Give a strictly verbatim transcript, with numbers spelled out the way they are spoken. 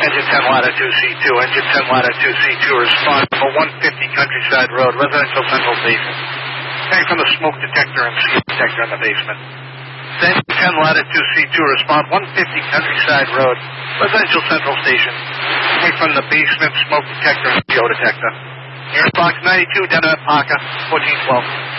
Engine ten Latitude C two, Engine ten Latitude C two, respond for one fifty Countryside Road, residential central basement. Coming from the smoke detector and C O detector in the basement. Engine ten Latitude C two, respond one fifty Countryside Road, residential central station. Coming from the basement, smoke detector and C O detector. Airbox ninety-two, Denver Parker, fourteen twelve.